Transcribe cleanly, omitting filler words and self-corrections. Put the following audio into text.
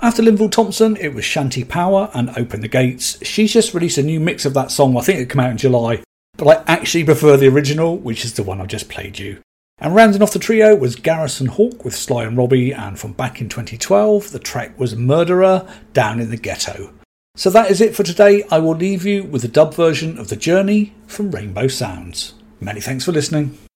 After Linval Thompson, it was Shanty Power and Open the Gates. She's just released a new mix of that song. I think it came out in July, but I actually prefer the original, which is the one I've just played you. And rounding off the trio was Garrison Hawk with Sly and Robbie, and from back in 2012, the track was Murderer, Down in the Ghetto. So that is it for today. I will leave you with the dub version of The Journey from Rainbow Sounds. Many thanks for listening.